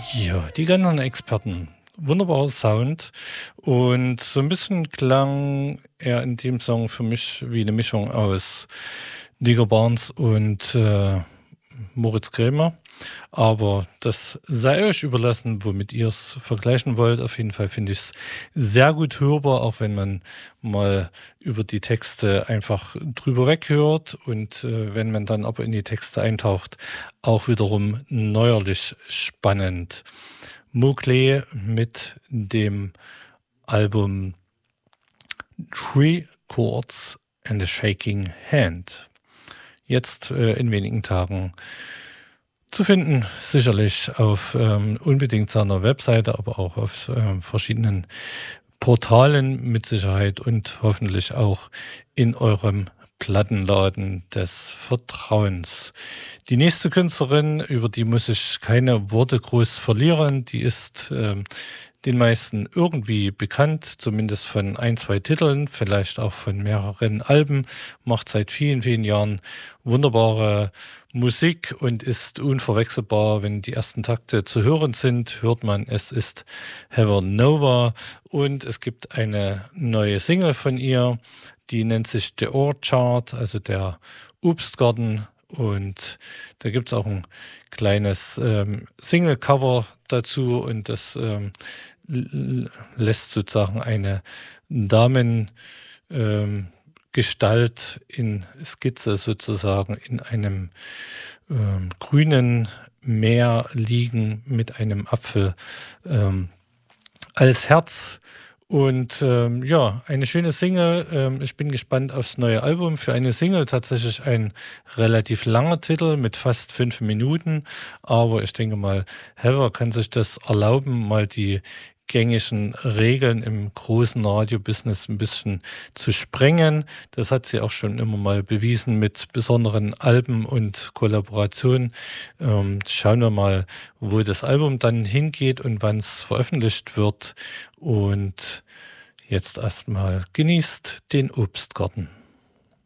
Ja, die ganzen Experten. Wunderbarer Sound. Und so ein bisschen klang er in dem Song für mich wie eine Mischung aus Digger Barnes und Moritz Krämer. Aber das sei euch überlassen, womit ihr es vergleichen wollt. Auf jeden Fall finde ich es sehr gut hörbar, auch wenn man mal über die Texte einfach drüber weghört und wenn man dann aber in die Texte eintaucht, auch wiederum neuerlich spannend. Mowgli mit dem Album Three Chords and a Shaking Hand. Jetzt in wenigen Tagen zu finden, sicherlich auf unbedingt seiner Webseite, aber auch auf verschiedenen Portalen mit Sicherheit und hoffentlich auch in eurem Plattenladen des Vertrauens. Die nächste Künstlerin, über die muss ich keine Worte groß verlieren, die ist den meisten irgendwie bekannt, zumindest von ein, zwei Titeln, vielleicht auch von mehreren Alben, macht seit vielen, vielen Jahren wunderbare Musik und ist unverwechselbar. Wenn die ersten Takte zu hören sind, hört man, es ist Heather Nova und es gibt eine neue Single von ihr, die nennt sich The Orchard, also der Obstgarten. Und da gibt es auch ein kleines Single-Cover dazu und das lässt sozusagen eine Damengestalt in Skizze sozusagen in einem grünen Meer liegen mit einem Apfel als Herz. Und ja, eine schöne Single. Ich bin gespannt aufs neue Album. Für eine Single tatsächlich ein relativ langer Titel mit fast 5 Minuten. Aber ich denke mal, Heather kann sich das erlauben, mal die gängigen Regeln im großen Radiobusiness ein bisschen zu sprengen. Das hat sie auch schon immer mal bewiesen mit besonderen Alben und Kollaborationen. Schauen wir mal, wo das Album dann hingeht und wann es veröffentlicht wird. Und jetzt erstmal genießt den Obstgarten.